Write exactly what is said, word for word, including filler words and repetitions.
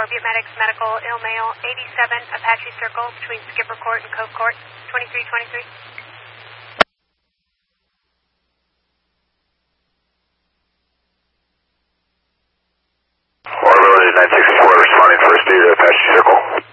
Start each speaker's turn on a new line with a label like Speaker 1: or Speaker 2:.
Speaker 1: Butte Medics Medical, ill male, eighty-seven Apache Circle between Skipper Court and Cove Court, twenty-three twenty-three.
Speaker 2: Waterville nine sixty-four responding first due to Apache Circle.